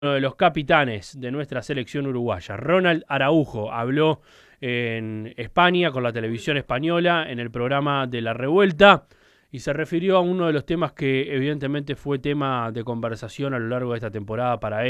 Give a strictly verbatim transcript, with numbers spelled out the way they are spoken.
uno de los capitanes de nuestra selección uruguaya. Ronald Araujo habló en España con la televisión española en el programa de La Revuelta y se refirió a uno de los temas que evidentemente fue tema de conversación a lo largo de esta temporada para él.